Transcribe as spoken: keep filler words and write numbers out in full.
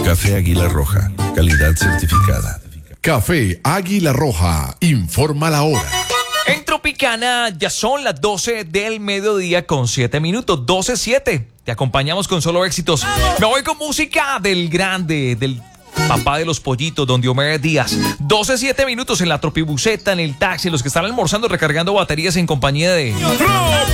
Café Águila Roja, calidad certificada. Café Águila Roja, informa la hora. En Tropicana ya son las doce del mediodía con siete minutos, doce siete. Te acompañamos con solo éxitos. Me voy con música del grande, del papá de los pollitos, don Diomedes Díaz. doce siete minutos en la tropibuceta, en el taxi, los que están almorzando, recargando baterías en compañía de...